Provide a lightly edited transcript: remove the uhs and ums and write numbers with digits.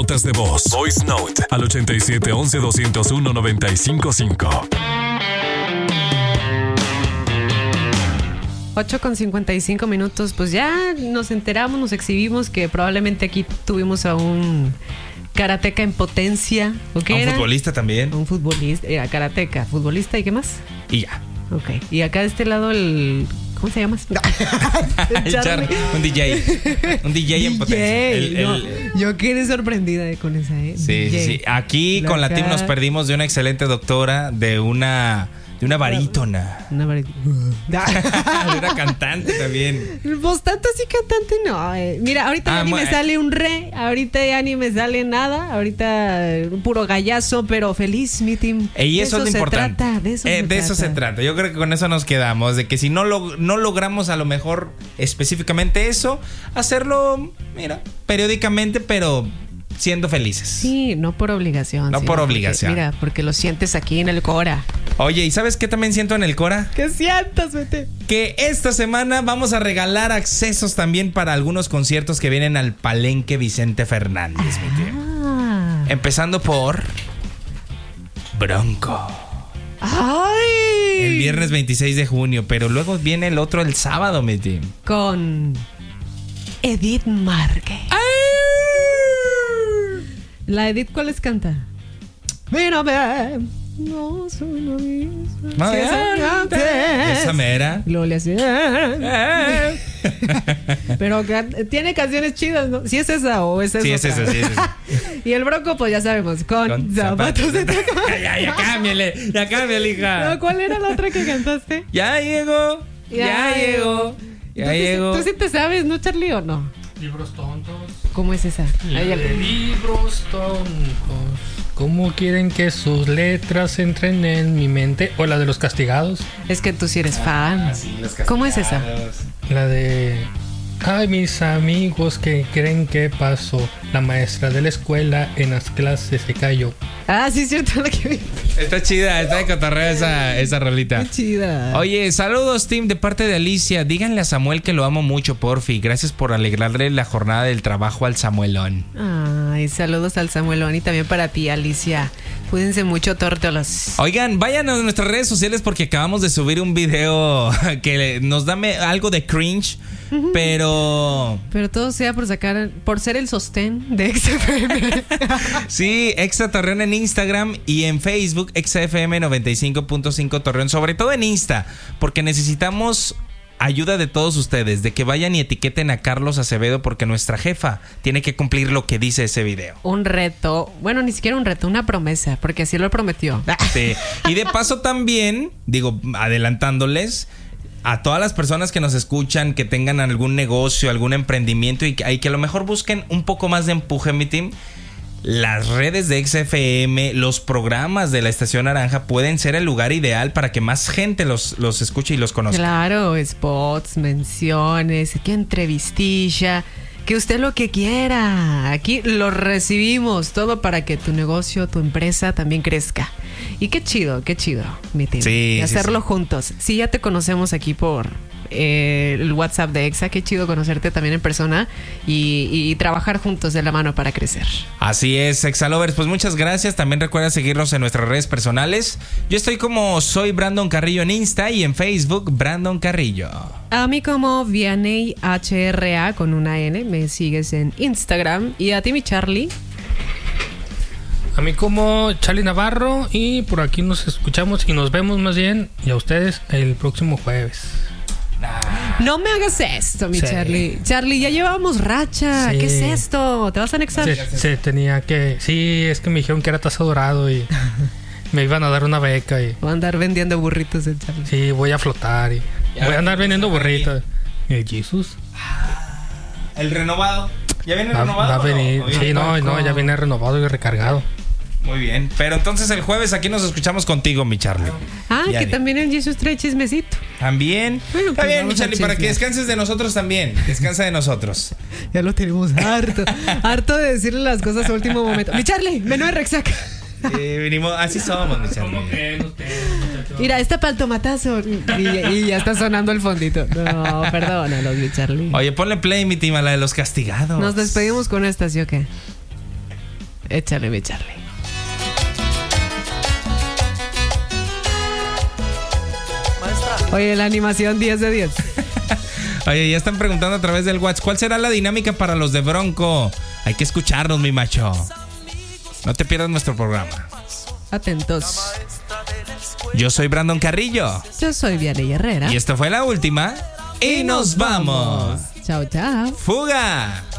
notas de voz. Voice Note al 8711-201-955. 8:55, pues ya nos enteramos, nos exhibimos que probablemente aquí tuvimos a un karateca en potencia. ¿O qué era? Un futbolista también. Un futbolista, karateca, futbolista, ¿y qué más? Y ya. Ok. Y acá de este lado el... ¿Cómo se llama? Un DJ. Un DJ en potencia. Yo quedé sorprendida con esa, Sí, sí. Aquí con la team nos perdimos de una excelente doctora, de una barítona. Una barítona. De una cantante también. Pues tanto así cantante no. Mira, ahorita ya ni me sale un re, ahorita ya ni me sale nada, ahorita puro gallazo, pero feliz mi team. Y eso es lo importante. De eso se trata. Yo creo que con eso nos quedamos, de que si no logramos a lo mejor específicamente eso, hacerlo, mira, periódicamente, pero siendo felices. Sí, no por obligación. No por obligación. Porque lo sientes aquí en el Cora. Oye, ¿y sabes qué también siento en el Cora? ¿Qué sientas, vete? Que esta semana vamos a regalar accesos también para algunos conciertos que vienen al Palenque Vicente Fernández, mi tío. Empezando por Bronco. ¡Ay! El viernes 26 de junio, pero luego viene el otro el sábado, mi tío. Con Edith Márquez. ¡Ay! ¿La Edith cuáles canta? Mírame, no soy una misma. Esa mera. Gloria sea. Pero tiene canciones chidas, ¿no? ¿Sí es esa o es esa? Sí, es esa, sí es esa. Y el Bronco, pues ya sabemos, con zapatos de tacón. Ya cámbiale, hija. No, ¿cuál era la otra que cantaste? Ya llegó. ¿Tú sí te sabes, no, Charlie, o no? Libros tontos. ¿Cómo es esa? Libros tontos. ¿Cómo quieren que sus letras entren en mi mente? O la de los castigados. Es que tú sí eres fan. Sí, ¿Cómo es esa? La de... Ay, mis amigos que creen que pasó. La maestra de la escuela en las clases se cayó. Ah, sí, es cierto, la que vi. Está chida, está de cotorreo esa rolita. Qué chida. Oye, saludos, team, de parte de Alicia. Díganle a Samuel que lo amo mucho, porfi. Gracias por alegrarle la jornada del trabajo al Samuelón. Ay, saludos al Samuelón y también para ti, Alicia. Cuídense mucho, tórtolos. Oigan, vayan a nuestras redes sociales porque acabamos de subir un video que nos da algo de cringe, pero todo sea por ser el sostén de XFM. Sí, Exa Torreón en Instagram y en Facebook XFM 95.5 Torreón, sobre todo en Insta, porque necesitamos ayuda de todos ustedes, de que vayan y etiqueten a Carlos Acevedo, porque nuestra jefa tiene que cumplir lo que dice ese video. Un reto, bueno, ni siquiera un reto, una promesa, porque así lo prometió. Sí. Y de paso también, digo, adelantándoles, a todas las personas que nos escuchan, que tengan algún negocio, algún emprendimiento y que a lo mejor busquen un poco más de empuje, mi team, las redes de XFM, los programas de la Estación Naranja pueden ser el lugar ideal para que más gente los escuche y los conozca. Claro, spots, menciones, que entrevistilla, que usted lo que quiera. Aquí lo recibimos todo para que tu negocio, tu empresa también crezca. Y qué chido, mi team. Sí, y hacerlo sí. juntos. Sí, ya te conocemos aquí por el WhatsApp de Exa. Qué chido conocerte también en persona y trabajar juntos de la mano para crecer. Así es, Exalovers. Pues muchas gracias. También recuerda seguirnos en nuestras redes personales. Yo estoy como soy Brandon Carrillo en Insta y en Facebook Brandon Carrillo. A mí como Vianey HRA con una N. Me sigues en Instagram. Y a ti, mi Charlie. A mí como Charlie Navarro. Y por aquí nos escuchamos y nos vemos más bien. Y a ustedes el próximo jueves. No me hagas esto, mi Sí. Charlie. Charlie, ya llevábamos racha. Sí. ¿Qué es esto? ¿Te vas a anexar? Se tenía que... Sí, es que me dijeron que era taza dorado y me iban a dar una beca y... Voy a andar vendiendo burritos en Charlie. Sí, voy a flotar y... Ya voy a andar vendiendo vamos a venir. burritos. ¿El Jesus? El renovado. ¿Ya viene Va renovado? a venir. ¿O Sí, no, ya viene renovado y recargado. Muy bien. Pero entonces el jueves aquí nos escuchamos contigo, mi Charlie. Ah, Ya que ni. también el Jesus trae chismecito. También. Bueno, Está pues bien, mi vamos a Charlie, para que chismear. descanses de nosotros también. Descansa de nosotros. Ya lo tenemos harto. Harto de decirle las cosas a último momento. Mi Charlie, menú de Rexaca. Venimos, así somos, mi Charlie. ¿Cómo creen ustedes, muchachos? Mira, está para el tomatazo. Y ya está sonando el fondito. No, perdónalos, mi Charlie. Oye, ponle play, mi team, a la de los castigados. Nos despedimos con esta, ¿sí o qué? Échale, mi Charlie. Oye, la animación 10 de 10. Oye, ya están preguntando a través del WhatsApp, ¿cuál será la dinámica para los de Bronco? Hay que escucharnos, mi macho. No te pierdas nuestro programa. Atentos. Yo soy Brandon Carrillo. Yo soy Vianey Herrera. Y esto fue La Última. Y nos vamos. Chao, chao. ¡Fuga!